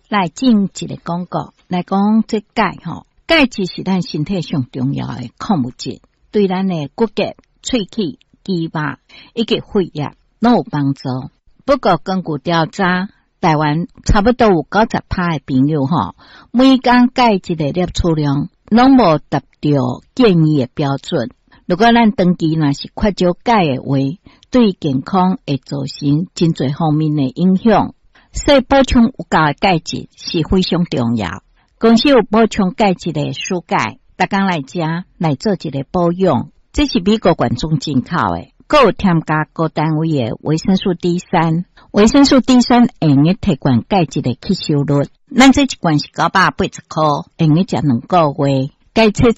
来进一个广告来讲这钙钙质是咱身体上重要的矿物质，对咱的骨骼、喙齿、肌肉以及血液都有帮助。不过根据调查，台湾差不多有 90% 的朋友每天钙质的摄取量拢无达到建议的标准。如果咱长期若是缺少钙的话，对健康会造成真侪方面的影响。所以补充有够的钙质是非常重要。公司有补充钙质的蔬钙，每天来吃来做一个保养，这是美国原装进口的，还有添加高单位的维生素 D3。维生素 D3 会用于提悬钙质的吸收率，咱这一罐是980块，用于吃2个月。该测